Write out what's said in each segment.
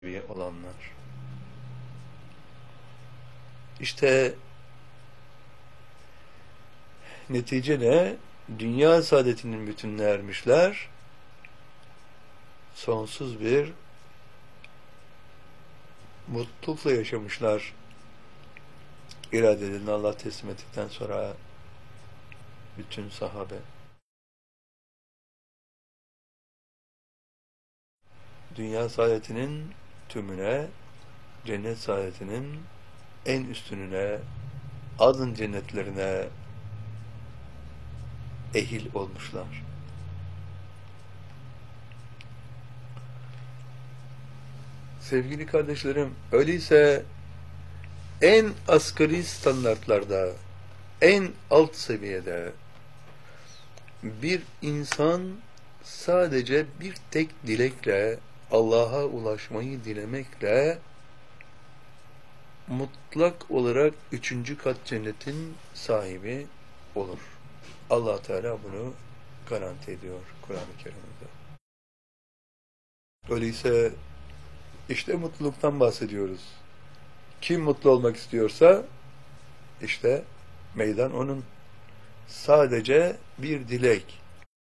olanlar. İşte netice ne? Dünya saadetinin bütününe ermişler. Sonsuz bir mutlulukla yaşamışlar. İradelerini Allah teslim ettikten sonra bütün sahabe. Dünya saadetinin tümüne, cennet saadetinin en üstününe, adın cennetlerine ehil olmuşlar. Sevgili kardeşlerim, öyleyse en asgari standartlarda, en alt seviyede bir insan sadece bir tek dilekle, Allah'a ulaşmayı dilemekle mutlak olarak 3. kat cennetin sahibi olur. Allah Teala bunu garanti ediyor Kur'an-ı Kerim'de. Öyleyse işte mutluluktan bahsediyoruz. Kim mutlu olmak istiyorsa işte meydan onun. Sadece bir dilek.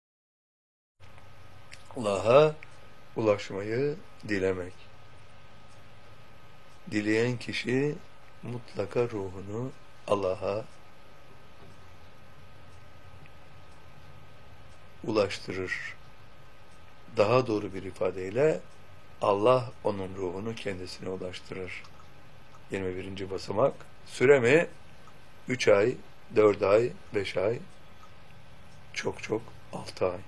Allah'a ulaşmayı dilemek. Dileyen kişi mutlaka ruhunu Allah'a ulaştırır. Daha doğru bir ifadeyle Allah onun ruhunu kendisine ulaştırır. 21. basamak. Süre mi? 3 ay, 4 ay, 5 ay, çok 6 ay.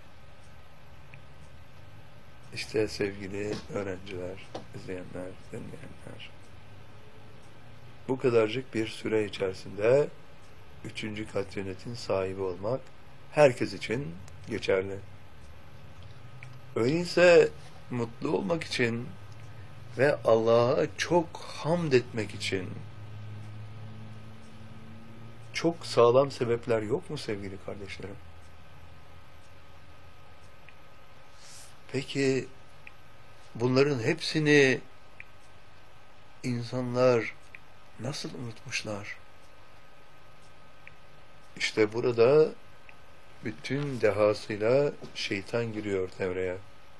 İşte sevgili öğrenciler, izleyenler, dinleyenler, bu kadarcık bir süre içerisinde 3. kat cennetin sahibi olmak herkes için geçerli. Öyleyse mutlu olmak için ve Allah'a çok hamd etmek için çok sağlam sebepler yok mu sevgili kardeşlerim? Peki bunların hepsini insanlar nasıl unutmuşlar? İşte burada bütün dehasıyla şeytan giriyor devreye.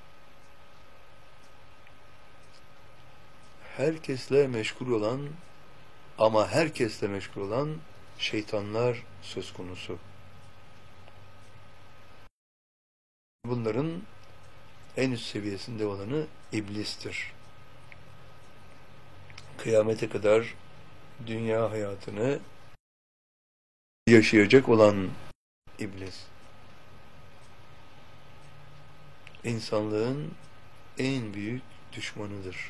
Herkesle meşgul olan ama herkesle meşgul olan şeytanlar söz konusu. Bunların en üst seviyesinde olanı iblistir. Kıyamete kadar dünya hayatını yaşayacak olan iblis. İnsanlığın en büyük düşmanıdır.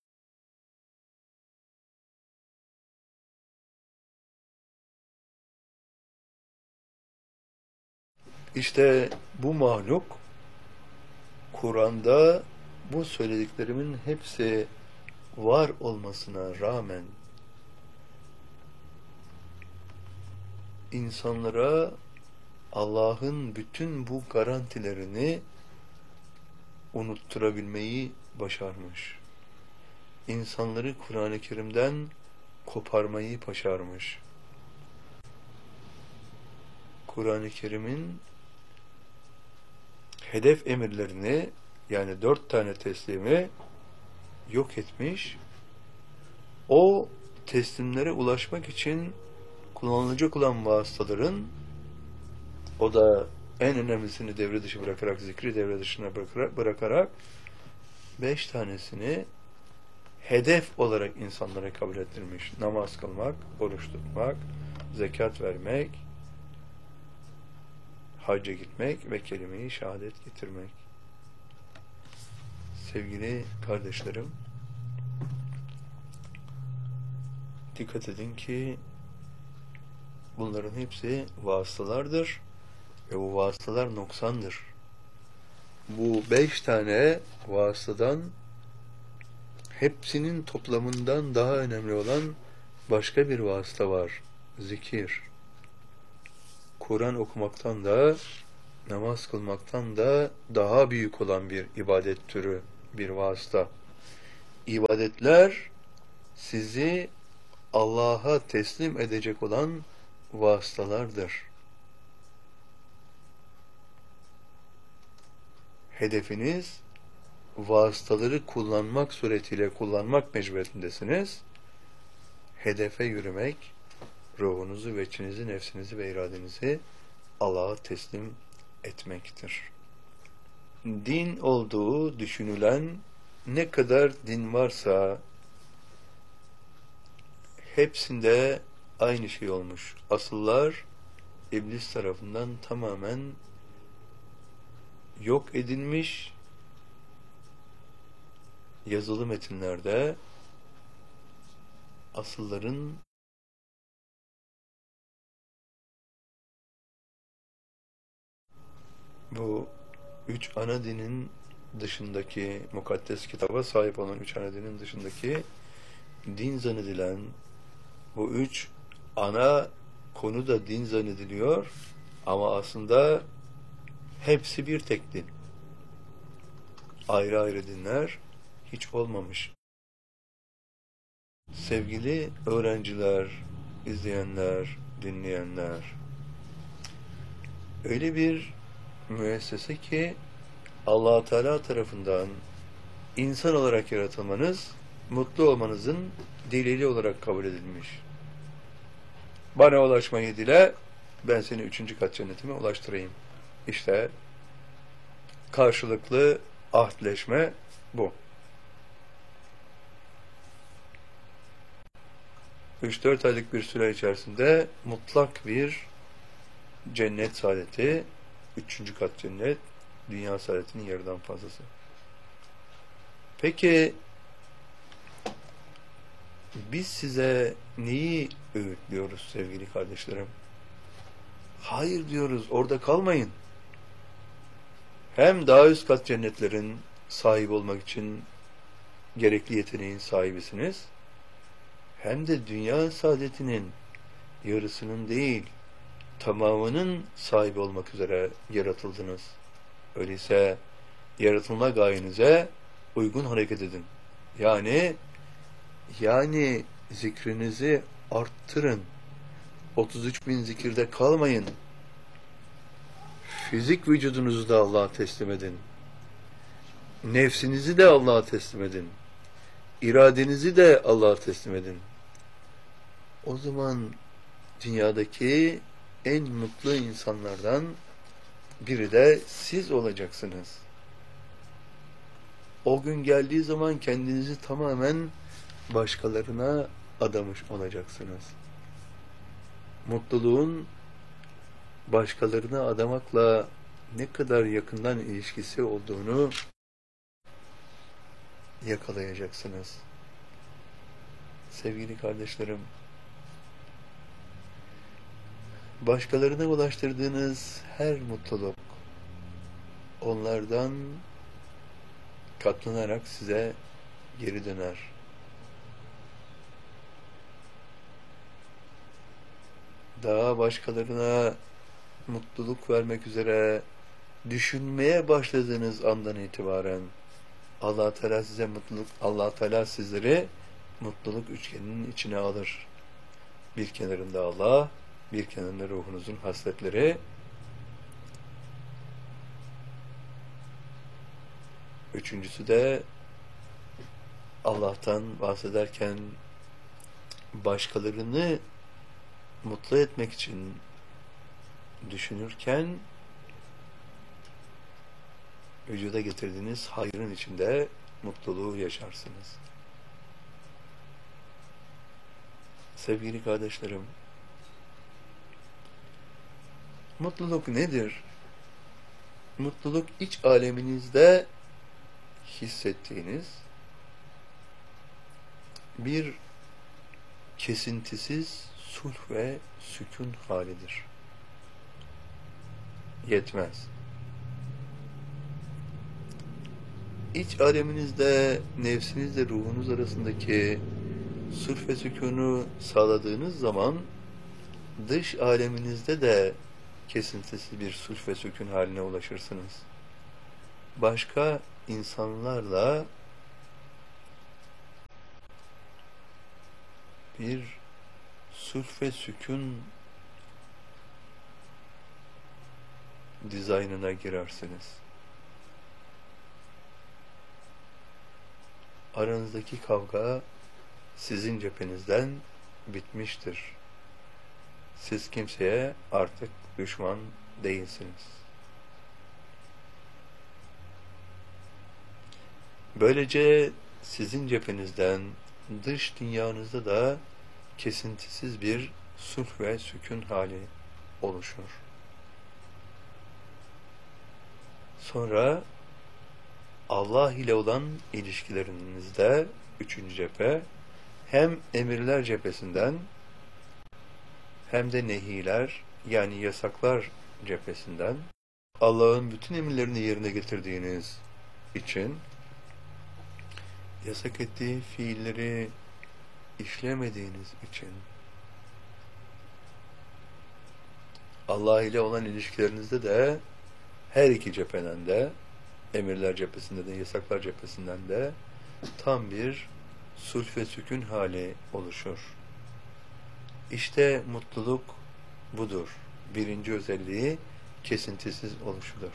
İşte bu mahluk Kur'an'da bu söylediklerimin hepsi var olmasına rağmen insanlara Allah'ın bütün bu garantilerini unutturabilmeyi başarmış. İnsanları Kur'an-ı Kerim'den koparmayı başarmış. Kur'an-ı Kerim'in hedef emirlerini, yani 4 tane teslimi yok etmiş. O teslimlere ulaşmak için kullanılacak olan vasıtaların, o da en önemlisini devre dışı bırakarak, zikri devre dışına bırakarak 5 tanesini hedef olarak insanlara kabul ettirmiş. Namaz kılmak, oruç tutmak, zekat vermek, hacca gitmek ve kelime-i şehadet getirmek. Sevgili kardeşlerim, dikkat edin ki bunların hepsi vasıtalardır ve bu vasıtalar noksandır. Bu 5 tane vasıtadan hepsinin toplamından daha önemli olan başka bir vasıta var. Zikir. Kur'an okumaktan da, namaz kılmaktan da daha büyük olan bir ibadet türü, bir vasıta. ibadetler sizi Allah'a teslim edecek olan vasıtalardır. Hedefiniz vasıtaları kullanmak suretiyle kullanmak mecburiyetindesiniz. Hedefe yürümek, ruhunuzu ve içinizi, nefsinizi ve iradenizi Allah'a teslim etmektir. Din olduğu düşünülen ne kadar din varsa hepsinde aynı şey olmuş. Asıllar iblis tarafından tamamen yok edilmiş. Yazılı metinlerde asılların bu üç ana dinin dışındaki mukaddes kitaba sahip olan üç ana dinin dışındaki din zannedilen bu üç ana konu da din zannediliyor ama aslında hepsi bir tek din. Ayrı ayrı dinler hiç olmamış. Sevgili öğrenciler, izleyenler, dinleyenler, öyle bir müessese ki Allah Teala tarafından insan olarak yaratılmanız, mutlu olmanızın delili olarak kabul edilmiş. Bana ulaşmayı dile, ben seni 3. kat cennetime ulaştırayım. İşte karşılıklı ahdleşme bu. 3-4 aylık bir süre içerisinde mutlak bir cennet saadeti, 3. kat cennet, dünya saadetinin yarıdan fazlası. Peki biz size neyi öğütlüyoruz sevgili kardeşlerim? Hayır diyoruz, orada kalmayın. Hem daha üst kat cennetlerin sahibi olmak için gerekli yeteneğin sahibisiniz, hem de dünya saadetinin yarısının değil, tamamının sahibi olmak üzere yaratıldınız. Öyleyse yaratılma gayenize uygun hareket edin. Yani zikrinizi arttırın. 33.000 zikirde kalmayın. Fizik vücudunuzu da Allah'a teslim edin. Nefsinizi de Allah'a teslim edin. İradenizi de Allah'a teslim edin. O zaman dünyadaki en mutlu insanlardan biri de siz olacaksınız. O gün geldiği zaman kendinizi tamamen başkalarına adamış olacaksınız. Mutluluğun başkalarına adamakla ne kadar yakından ilişkisi olduğunu yakalayacaksınız. Sevgili kardeşlerim, başkalarına ulaştırdığınız her mutluluk onlardan katlanarak size geri döner. Daha başkalarına mutluluk vermek üzere düşünmeye başladığınız andan itibaren Allah Teala size mutluluk, Allah Teala sizleri mutluluk üçgeninin içine alır. Bir kenarında Allah, bir kenarında ruhunuzun hasletleri, üçüncüsü de Allah'tan bahsederken başkalarını mutlu etmek için düşünürken vücuda getirdiğiniz hayrın içinde mutluluğu yaşarsınız. Sevgili kardeşlerim, mutluluk nedir? Mutluluk iç aleminizde hissettiğiniz bir kesintisiz sulh ve sükun halidir. Yetmez. İç aleminizde nefsinizle ruhunuz arasındaki sulh ve sükunu sağladığınız zaman dış aleminizde de kesintisiz bir sulh ve sükun haline ulaşırsınız. Başka insanlarla bir sulh ve sükun dizaynına girersiniz. Aranızdaki kavga sizin cephenizden bitmiştir. Siz kimseye artık düşman değilsiniz. Böylece sizin cephenizden dış dünyanızda da kesintisiz bir sulh ve sükun hali oluşur. Sonra Allah ile olan ilişkilerinizde üçüncü cephe hem emirler cephesinden hem de nehiler yani yasaklar cephesinden Allah'ın bütün emirlerini yerine getirdiğiniz için yasak ettiği fiilleri işlemediğiniz için Allah ile olan ilişkilerinizde de her iki cepheden de emirler cephesinde de yasaklar cephesinden de tam bir sulh ve sükun hali oluşur. İşte mutluluk budur. Birinci özelliği kesintisiz oluşudur.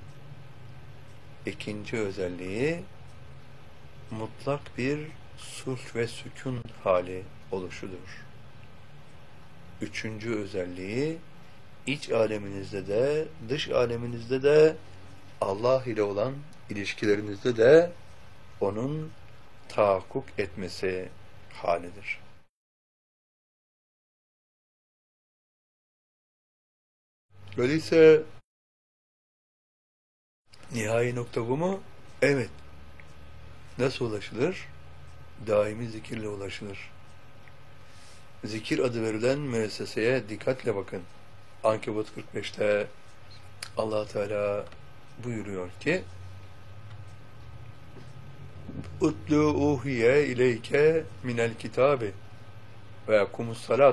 İkinci özelliği mutlak bir sulh ve sükun hali oluşudur. Üçüncü özelliği iç aleminizde de dış aleminizde de Allah ile olan ilişkilerinizde de onun tahakkuk etmesi halidir. Öyleyse nihai nokta bu mu? Evet. Nasıl ulaşılır? Daimi zikirle ulaşılır. Zikir adı verilen müesseseye dikkatle bakın. Ankebut 45'te Allah Teala buyuruyor ki Utlu uhiye ileyke minel kitabi ve yakumus salat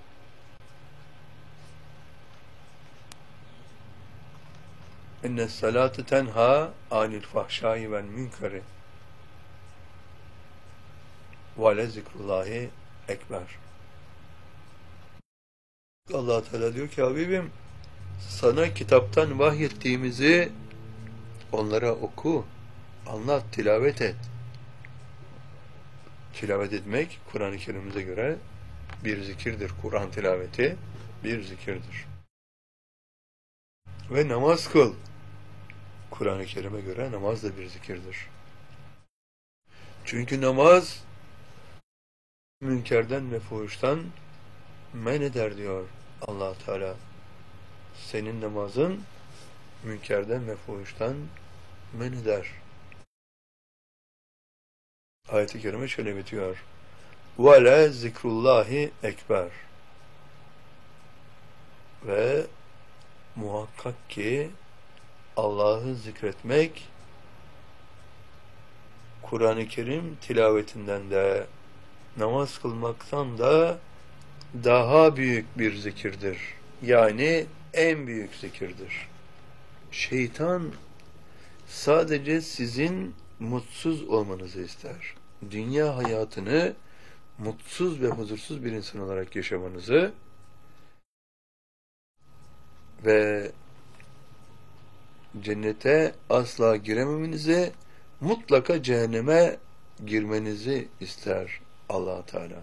innes salate tenha anil fahşai vel münkeri ve le zikrullahi ekber. Allah Teala diyor ki Habibim sana kitaptan vahyettiğimizi onlara oku, anlat, tilavet et. Tilavet etmek Kur'an-ı Kerim'imize göre bir zikirdir. Kur'an tilaveti bir zikirdir. Ve namaz kıl. Kur'an-ı Kerim'e göre namaz da bir zikirdir. Çünkü namaz münkerden ve fuhuştan men eder diyor Allah Teala. Senin namazın münkerden ve fuhuştan men eder. Ayet-i kerime şöyle bitiyor. وَلَا zikrullahi ekber. Ve muhakkak ki Allah'ı zikretmek Kur'an-ı Kerim tilavetinden de namaz kılmaktan da daha büyük bir zikirdir. Yani en büyük zikirdir. Şeytan sadece sizin mutsuz olmanızı ister. Dünya hayatını mutsuz ve huzursuz bir insan olarak yaşamanızı ve cennete asla girememenizi, mutlaka cehenneme girmenizi ister Allah Teala.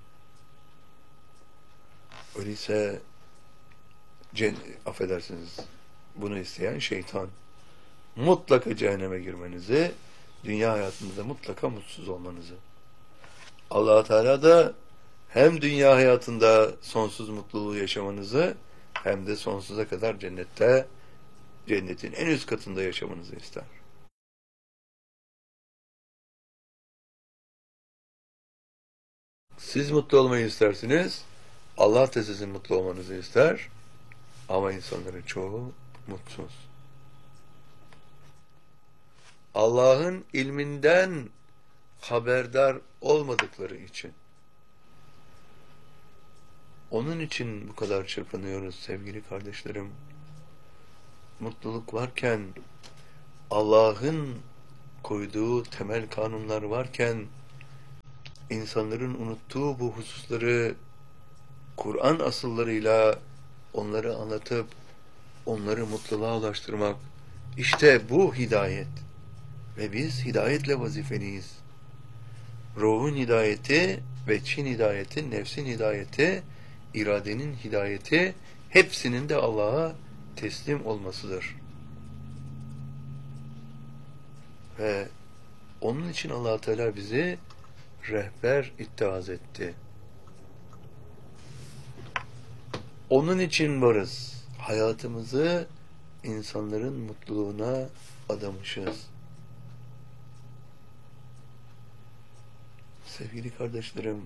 Öyleyse affedersiniz, bunu isteyen şeytan. Mutlaka cehenneme girmenizi, dünya hayatınızda mutlaka mutsuz olmanızı. Allah Teala da hem dünya hayatında sonsuz mutluluğu yaşamanızı hem de sonsuza kadar cennette, cennetin en üst katında yaşamanızı ister. Siz mutlu olmayı istersiniz, Allah da sizin mutlu olmanızı ister ama insanların çoğu mutsuz. Allah'ın ilminden haberdar olmadıkları için. Onun için bu kadar çırpınıyoruz sevgili kardeşlerim. Mutluluk varken, Allah'ın koyduğu temel kanunlar varken, insanların unuttuğu bu hususları Kur'an asıllarıyla onları anlatıp onları mutluluğa ulaştırmak, işte bu hidayet. Ve biz hidayetle vazifeliyiz. Ruhun hidayeti, veçhin hidayeti, nefsin hidayeti, iradenin hidayeti, hepsinin de Allah'a teslim olmasıdır. Ve onun için Allah Teala bizi rehber ittihaz etti. Onun için varız. Hayatımızı insanların mutluluğuna adamışız. Sevgili kardeşlerim,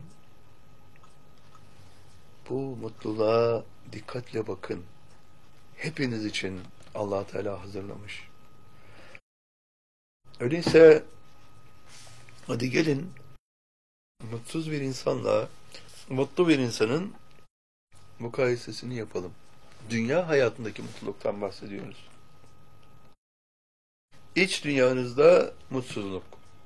bu mutluluğa dikkatle bakın. Hepiniz için Allah Teala hazırlamış. Öyleyse hadi gelin mutsuz bir insanla mutlu bir insanın mukayesesini yapalım. Dünya hayatındaki mutluluktan bahsediyoruz. İç dünyanızda mutsuzluk.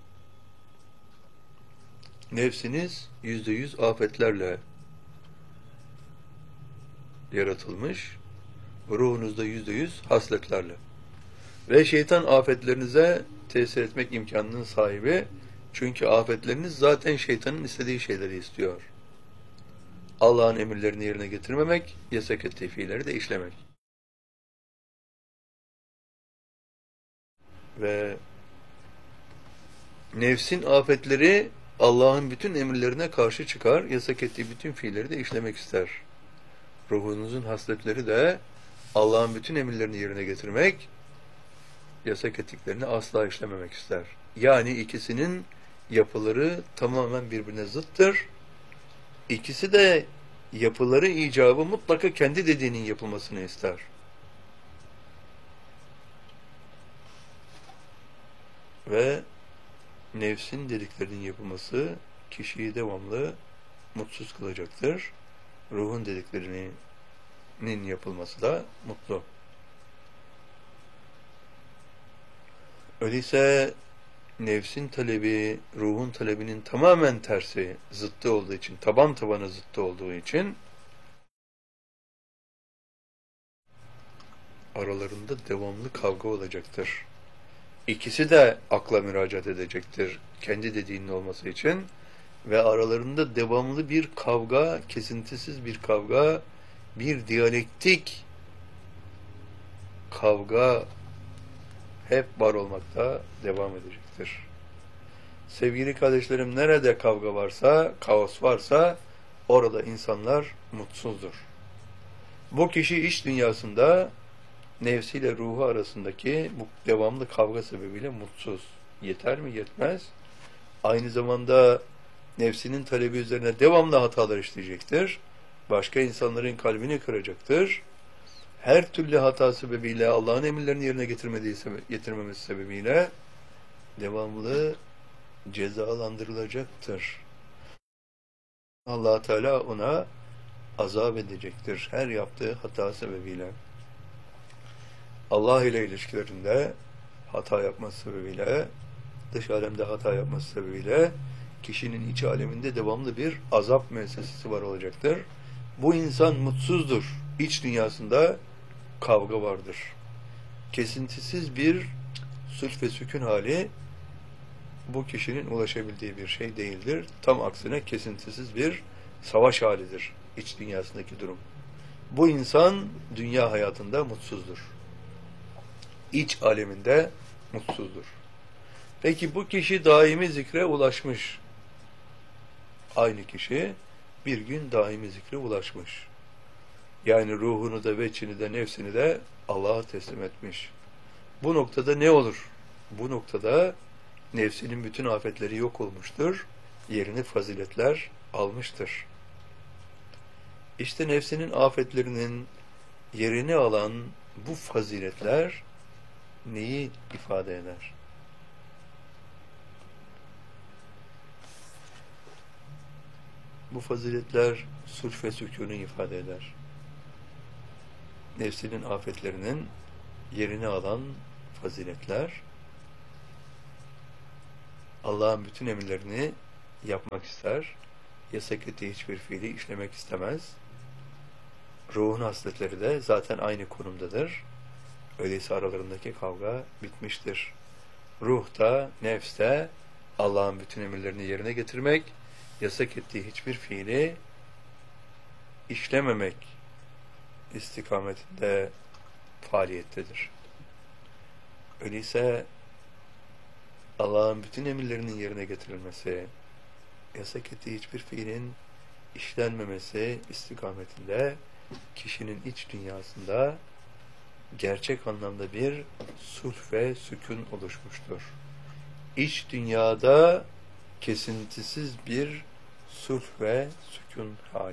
Nefsiniz %100 afetlerle yaratılmış. Ruhunuzda %100 hasletlerle. Ve şeytan afetlerinize tesir etmek imkanının sahibi. Çünkü afetleriniz zaten şeytanın istediği şeyleri istiyor. Allah'ın emirlerini yerine getirmemek, yasak ettiği fiilleri de işlemek. Ve nefsin afetleri Allah'ın bütün emirlerine karşı çıkar, yasak ettiği bütün fiilleri de işlemek ister. Ruhunuzun hasletleri de Allah'ın bütün emirlerini yerine getirmek, yasak ettiklerini asla işlememek ister. Yani ikisinin yapıları tamamen birbirine zıttır. İkisi de yapıları icabı mutlaka kendi dediğinin yapılmasını ister. Ve nefsin dediklerinin yapılması kişiyi devamlı mutsuz kılacaktır. Ruhun dediklerinin yapılması da mutlu. Öyleyse nefsin talebi, ruhun talebinin tamamen tersi, zıttı olduğu için, taban tabana zıttı olduğu için aralarında devamlı kavga olacaktır. İkisi de akla müracaat edecektir kendi dediğinin olması için ve aralarında devamlı bir kavga, kesintisiz bir kavga, bir diyalektik kavga hep var olmakta devam edecektir. Sevgili kardeşlerim, nerede kavga varsa, kaos varsa orada insanlar mutsuzdur. Bu kişi iç dünyasında nefsiyle ruhu arasındaki bu devamlı kavga sebebiyle mutsuz. Yeter mi? Yetmez. Aynı zamanda nefsinin talebi üzerine devamlı hatalar işleyecektir. Başka insanların kalbini kıracaktır. Her türlü hata sebebiyle Allah'ın emirlerini yerine getirmemesi sebebiyle devamlı cezalandırılacaktır. Allah Teala ona azap edecektir her yaptığı hata sebebiyle. Allah ile ilişkilerinde hata yapması sebebiyle, dış alemde hata yapması sebebiyle kişinin iç aleminde devamlı bir azap müessesesi var olacaktır. Bu insan mutsuzdur. İç dünyasında kavga vardır. Kesintisiz bir sulh ve sükun hali bu kişinin ulaşabildiği bir şey değildir. Tam aksine kesintisiz bir savaş halidir iç dünyasındaki durum. Bu insan dünya hayatında mutsuzdur. İç aleminde mutsuzdur. Peki bu kişi daimi zikre ulaşmış. Aynı kişi bir gün daimi zikre ulaşmış. Yani ruhunu da, veçhini de, nefsini de Allah'a teslim etmiş. Bu noktada ne olur? Bu noktada nefsinin bütün afetleri yok olmuştur. Yerini faziletler almıştır. İşte nefsinin afetlerinin yerini alan bu faziletler neyi ifade eder? Bu faziletler sulh ve sükûnu ifade eder. Nefsinin afetlerinin yerini alan faziletler, Allah'ın bütün emirlerini yapmak ister. Yasak ettiği hiçbir fiili işlemek istemez. Ruhun hasletleri de zaten aynı konumdadır. Öyleyse aralarındaki kavga bitmiştir. Ruh da, nefs de Allah'ın bütün emirlerini yerine getirmek, yasak ettiği hiçbir fiili işlememek istikametinde faaliyettedir. Öyleyse Allah'ın bütün emirlerinin yerine getirilmesi, yasak ettiği hiçbir fiilin işlenmemesi istikametinde kişinin iç dünyasında gerçek anlamda bir sulh ve sükun oluşmuştur. İç dünyada kesintisiz bir sulh ve sükun hali.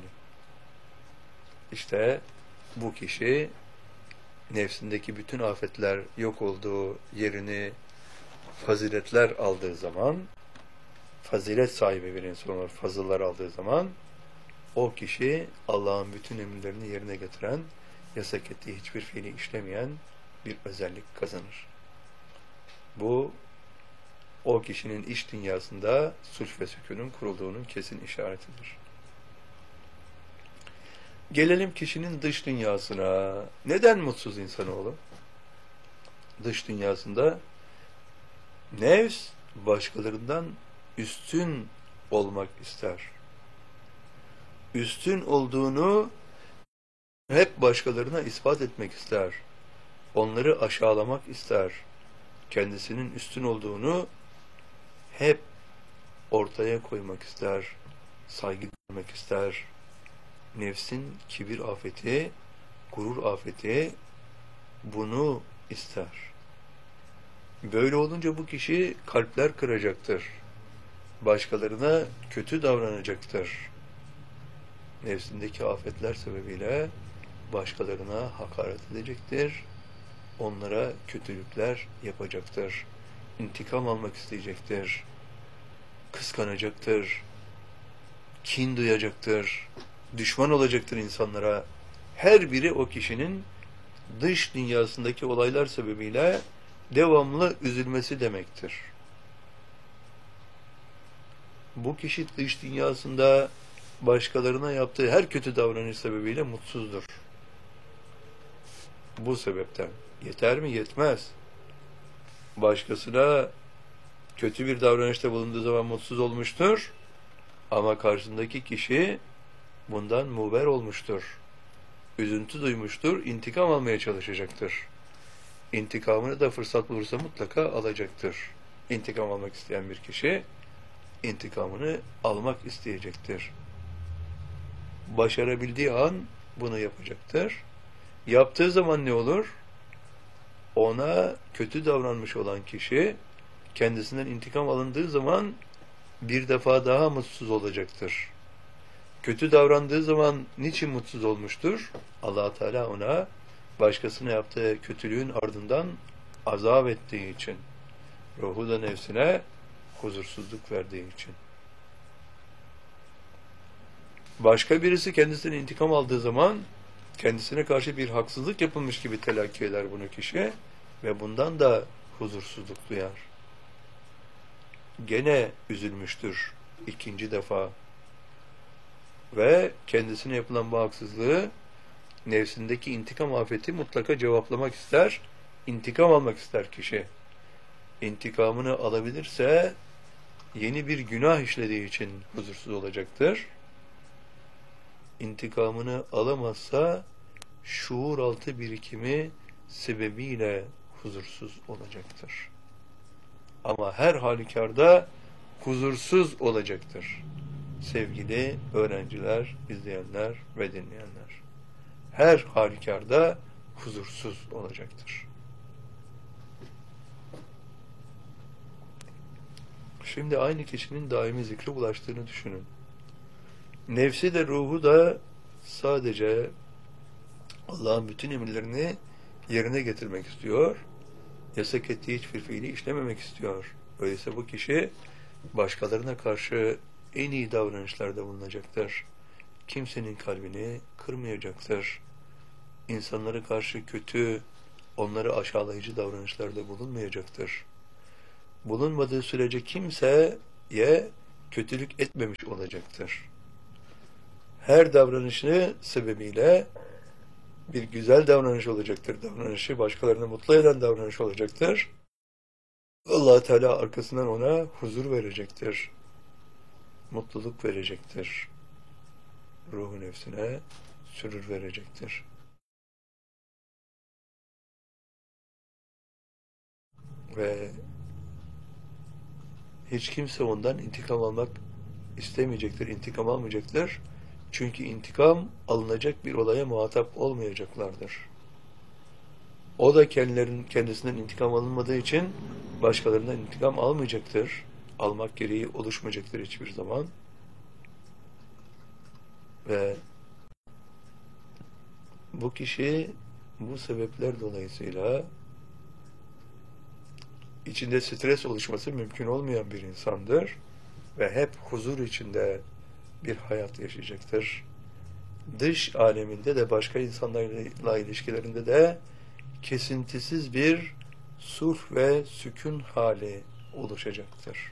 İşte bu kişi nefsindeki bütün afetler yok olduğu yerini faziletler aldığı zaman, fazilet sahibi bir insan olur, fazıllar aldığı zaman o kişi Allah'ın bütün emirlerini yerine getiren, yasak ettiği hiçbir fiili işlemeyen bir özellik kazanır. Bu o kişinin iç dünyasında sulh ve sükûnun kurulduğunun kesin işaretidir. Gelelim kişinin dış dünyasına. Neden mutsuz insanoğlu? Dış dünyasında nefs başkalarından üstün olmak ister. Üstün olduğunu hep başkalarına ispat etmek ister. Onları aşağılamak ister. Kendisinin üstün olduğunu hep ortaya koymak ister. Saygı görmek ister. Nefsin kibir afeti, gurur afeti bunu ister. Böyle olunca bu kişi kalpler kıracaktır. Başkalarına kötü davranacaktır. Nefsindeki afetler sebebiyle başkalarına hakaret edecektir. Onlara kötülükler yapacaktır. İntikam almak isteyecektir. Kıskanacaktır. Kin duyacaktır. Düşman olacaktır insanlara. Her biri o kişinin dış dünyasındaki olaylar sebebiyle devamlı üzülmesi demektir. Bu kişi dış dünyasında başkalarına yaptığı her kötü davranış sebebiyle mutsuzdur. Bu sebepten. Yeter mi? Yetmez. Başkasına kötü bir davranışta bulunduğu zaman mutsuz olmuştur. Ama karşısındaki kişi bundan muber olmuştur. Üzüntü duymuştur. İntikam almaya çalışacaktır. İntikamını da fırsat bulursa mutlaka alacaktır. İntikam almak isteyen bir kişi intikamını almak isteyecektir. Başarabildiği an bunu yapacaktır. Yaptığı zaman ne olur? Ona kötü davranmış olan kişi kendisinden intikam alındığı zaman bir defa daha mutsuz olacaktır. Kötü davrandığı zaman niçin mutsuz olmuştur? Allah Teala ona başkasına yaptığı kötülüğün ardından azap ettiği için, ruhu da nefsine huzursuzluk verdiği için. Başka birisi kendisine intikam aldığı zaman kendisine karşı bir haksızlık yapılmış gibi telakki eder bunu kişi ve bundan da huzursuzluk duyar. Gene üzülmüştür ikinci defa ve kendisine yapılan bu haksızlığı nefsindeki intikam afeti mutlaka cevaplamak ister, intikam almak ister kişi. İntikamını alabilirse yeni bir günah işlediği için huzursuz olacaktır. İntikamını alamazsa şuur altı birikimi sebebiyle huzursuz olacaktır. Ama her halükarda huzursuz olacaktır. Sevgili öğrenciler, izleyenler ve dinleyenler. Her halükarda huzursuz olacaktır. Şimdi aynı kişinin daimi zikre ulaştığını düşünün. Nefsi de ruhu da sadece Allah'ın bütün emirlerini yerine getirmek istiyor. Yasak ettiği hiçbir fiili işlememek istiyor. Öyleyse bu kişi başkalarına karşı en iyi davranışlarda bulunacaktır. Kimsenin kalbini kırmayacaktır. İnsanlara karşı kötü, onları aşağılayıcı davranışlarda bulunmayacaktır. Bulunmadığı sürece kimseye kötülük etmemiş olacaktır. Her davranışı sebebiyle bir güzel davranış olacaktır. Davranışı başkalarını mutlu eden davranış olacaktır. Allah Teala arkasından ona huzur verecektir. Mutluluk verecektir. Ruhu nefsine sürür verecektir. Ve hiç kimse ondan intikam almak istemeyecektir, intikam almayacaktır. Çünkü intikam alınacak bir olaya muhatap olmayacaklardır. O da kendisinden intikam alınmadığı için başkalarından intikam almayacaktır. Almak gereği oluşmayacaktır hiçbir zaman. Ve bu kişi bu sebepler dolayısıyla içinde stres oluşması mümkün olmayan bir insandır ve hep huzur içinde bir hayat yaşayacaktır. Dış aleminde de başka insanlarla ilişkilerinde de kesintisiz bir sulh ve sükun hali oluşacaktır.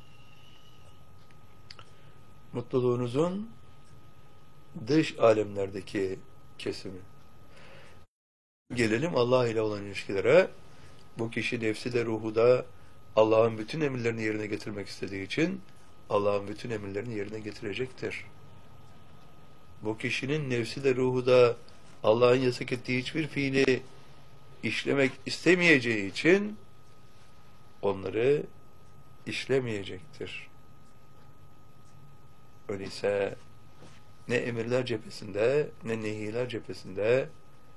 Mutluluğunuzun dış alemlerdeki kesimi. Gelelim Allah ile olan ilişkilere. Bu kişi nefsi de ruhu da Allah'ın bütün emirlerini yerine getirmek istediği için Allah'ın bütün emirlerini yerine getirecektir. Bu kişinin nefsi de ruhu da Allah'ın yasak ettiği hiçbir fiili işlemek istemeyeceği için onları işlemeyecektir. Öyleyse ne emirler cephesinde ne nehiler cephesinde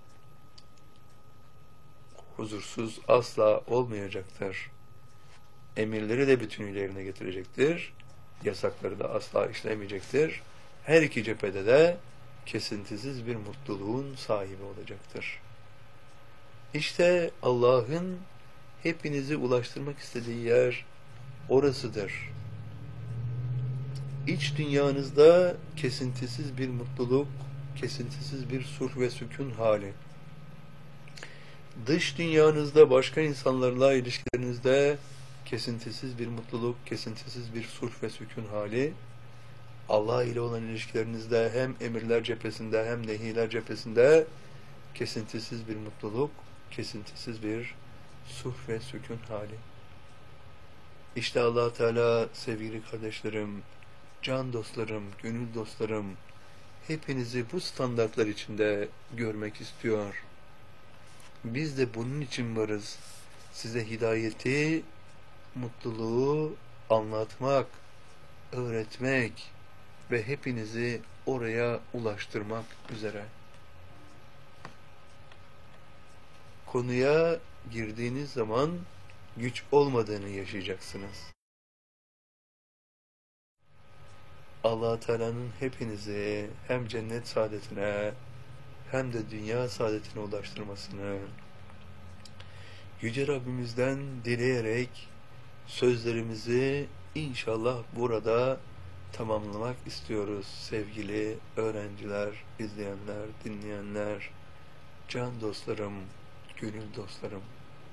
huzursuz asla olmayacaktır. Emirleri de bütünüyle yerine getirecektir. Yasakları da asla işlemeyecektir. Her iki cephede de kesintisiz bir mutluluğun sahibi olacaktır. İşte Allah'ın hepinizi ulaştırmak istediği yer orasıdır. İç dünyanızda kesintisiz bir mutluluk, kesintisiz bir sulh ve sükun hali. Dış dünyanızda başka insanlarla ilişkilerinizde kesintisiz bir mutluluk, kesintisiz bir sulh ve sükun hali. Allah ile olan ilişkilerinizde hem emirler cephesinde hem nehiler cephesinde kesintisiz bir mutluluk, kesintisiz bir sulh ve sükun hali. İşte Allah Teala sevgili kardeşlerim, can dostlarım, gönül dostlarım, hepinizi bu standartlar içinde görmek istiyor. Biz de bunun için varız. Size hidayeti, mutluluğu anlatmak, öğretmek ve hepinizi oraya ulaştırmak üzere. Konuya girdiğiniz zaman güç olmadığını yaşayacaksınız. Allah Teala'nın hepinizi hem cennet saadetine hem de dünya saadetine ulaştırmasını Yüce Rabbimizden dileyerek sözlerimizi inşallah burada tamamlamak istiyoruz sevgili öğrenciler, izleyenler, dinleyenler, can dostlarım, gönül dostlarım.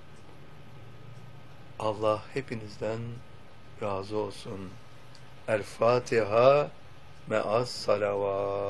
Allah hepinizden razı olsun. El Fatiha me'as salavat.